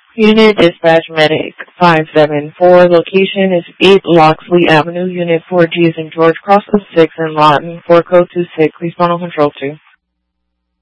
Unit Dispatch Medic 574. Location is 8 Loxley Avenue. Unit 4G is in George, cross code 6 and Lawton, 4 code 26. Respond on control 2.